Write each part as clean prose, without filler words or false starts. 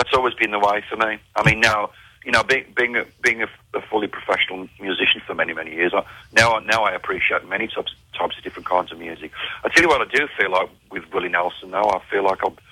That's always been the way for me. I mean, now, being a fully professional musician for many, many years, now I appreciate many types of different kinds of music. I tell you what, I do feel like with Willie Nelson, though, I feel like I'll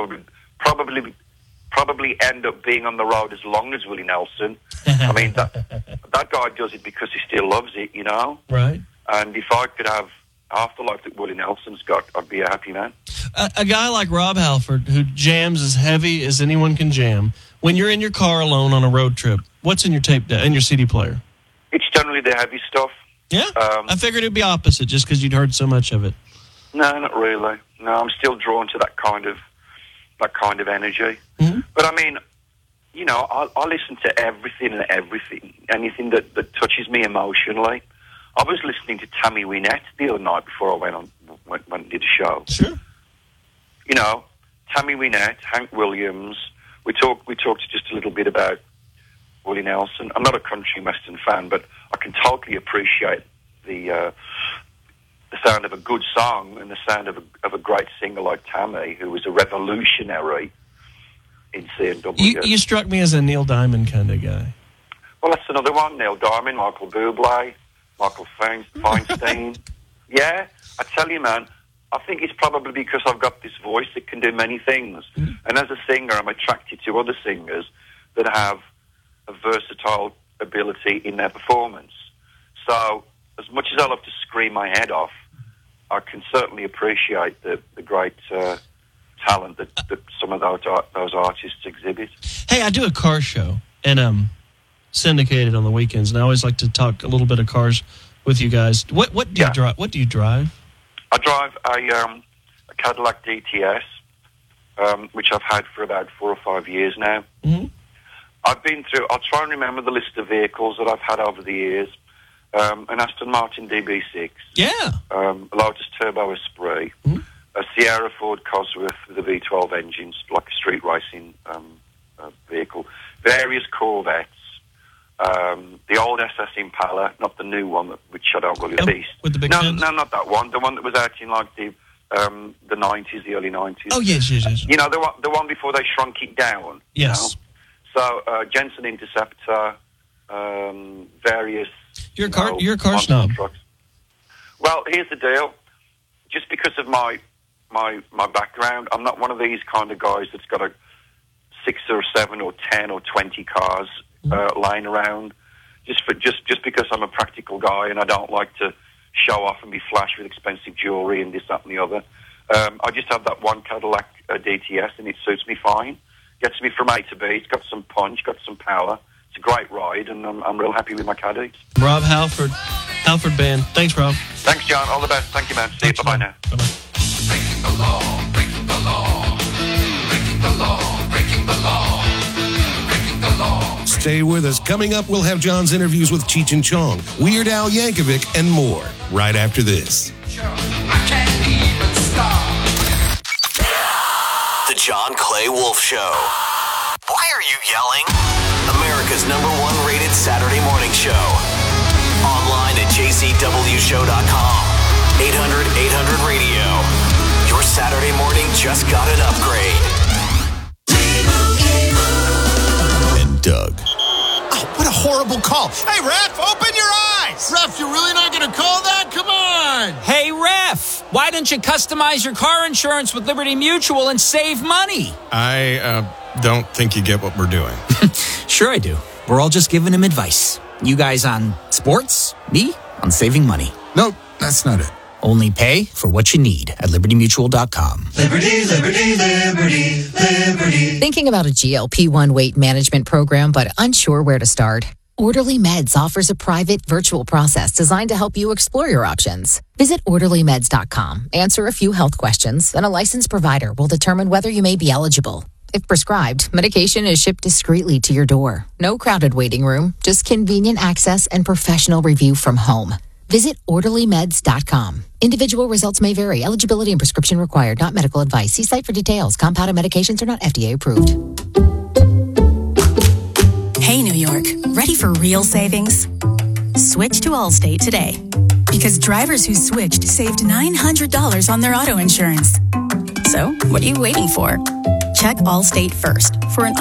probably end up being on the road as long as Willie Nelson. I mean, that guy does it because he still loves it, Right. And if I could have half the life that Willie Nelson's got, I'd be a happy man. A guy like Rob Halford, who jams as heavy as anyone can jam, when you're in your car alone on a road trip, what's in your in your CD player? It's generally the heavy stuff. Yeah, I figured it'd be opposite just because you'd heard so much of it. No, not really. No, I'm still drawn to that kind of energy. Mm-hmm. But I mean, I listen to everything, anything that touches me emotionally. I was listening to Tammy Wynette the other night before I went and did a show. Sure. Tammy Wynette, Hank Williams. We talked just a little bit about Willie Nelson. I'm not a country and western fan, but I can totally appreciate the sound of a good song and the sound of a great singer like Tammy, who was a revolutionary in C&W. You struck me as a Neil Diamond kind of guy. Well, that's another one. Neil Diamond, Michael Bublé, Michael Feinstein. Yeah, I tell you, man, I think it's probably because I've got this voice that can do many things. Mm-hmm. And as a singer, I'm attracted to other singers that have a versatile ability in their performance. So as much as I love to scream my head off, I can certainly appreciate the great talent that some of those artists exhibit. Hey, I do a car show, and syndicated on the weekends, and I always like to talk a little bit of cars with you guys. What do you drive? What do you drive? I drive a Cadillac DTS, which I've had for about 4 or 5 years now. Mm-hmm. I'll try and remember the list of vehicles that I've had over the years. An Aston Martin DB6. Yeah. A Lotus Turbo Esprit. Mm-hmm. A Sierra Ford Cosworth with a V12 engine, like a street racing vehicle. Various Corvettes. The old SS Impala, not the new one, which I don't really beast. With the big no, not that one. The one that was out in like the 90s, the early 90s. Oh, yes. The one before they shrunk it down. Yes. So Jensen Interceptor, various. You're a car snob. Trucks. Well, here's the deal. Just because of my background, I'm not one of these kind of guys that's got a 6 or 7 or 10 or 20 cars lying around. Just because I'm a practical guy and I don't like to show off and be flash with expensive jewelry and this, that, and the other. I just have that one Cadillac DTS and it suits me fine. Gets me from A to B. It's got some punch, got some power. It's a great ride, and I'm real happy with my Caddy. Rob Halford Band. Thanks, Rob. Thanks, John. All the best. Thank you, man. See you. Bye-bye now. Bye-bye. Breaking the law, breaking the law, breaking the law, breaking the law, breaking the law. Stay with us. Coming up, we'll have John's interviews with Cheech and Chong, Weird Al Yankovic, and more right after this. I can't even stop. The John Clay Wolf Show. Why are you yelling? America's #1 rated Saturday morning show. Online at jcwshow.com. 800-800-radio. Your Saturday morning just got an upgrade. And Doug. Oh, what a horrible call. Hey, ref, open your eyes. Ref, you're really not going to call that? Come on. Hey, ref, why don't you customize your car insurance with Liberty Mutual and save money? I don't think you get what we're doing. Sure I do. We're all just giving him advice. You guys on sports, me on saving money. No, that's not it. Only pay for what you need at libertymutual.com. Liberty, liberty, liberty, liberty. Thinking about a GLP-1 weight management program but unsure where to start? Orderly Meds offers a private virtual process designed to help you explore your options. Visit orderlymeds.com, answer a few health questions, and a licensed provider will determine whether you may be eligible. If prescribed, medication is shipped discreetly to your door. No crowded waiting room, just convenient access and professional review from home. Visit orderlymeds.com. Individual results may vary. Eligibility and prescription required. Not medical advice. See site for details. Compounded medications are not FDA approved. Hey, New York. Ready for real savings? Switch to Allstate today. Because drivers who switched saved $900 on their auto insurance. So, what are you waiting for? Check Allstate first for an